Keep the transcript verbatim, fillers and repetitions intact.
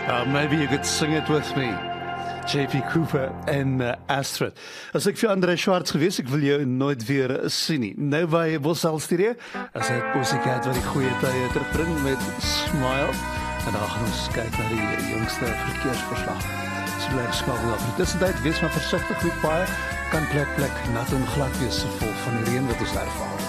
Uh, maybe you could sing it with me. J P Cooper en uh, Astrid. As ek vir André Schwartz gewees, ek wil jou nooit weer sien nie. Nou by Boshalstudio, as hy poesiekheid wat die goeie tye terugbring met Smile. En dan gaan ons kyk na die jongste verkeersverslag. So bly geskakel af. Tussentyd, wees maar versigtig met paai. Kan plek plek nat en glad wees, gevolg van die reën wat ons ervaar.